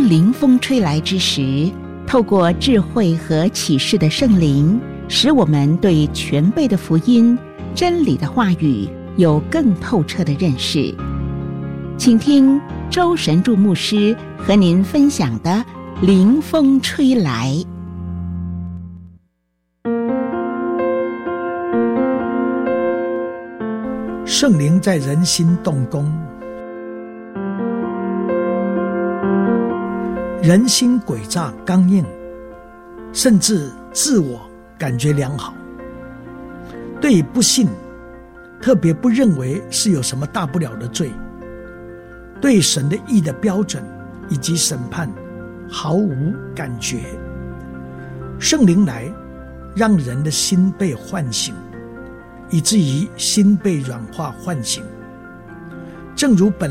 灵风吹来之时，透过智慧和启示的圣灵，使我们对全备的福音、真理的话语有更透彻的认识。请听周神助牧师和您分享的灵风吹来。 圣灵在人心动工，人心诡诈刚硬，甚至自我感觉良好，对不信特别不认为是有什么大不了的罪，对神的义的标准以及审判毫无感觉。圣灵来让人的心被唤醒，以至于心被软化唤醒，正如本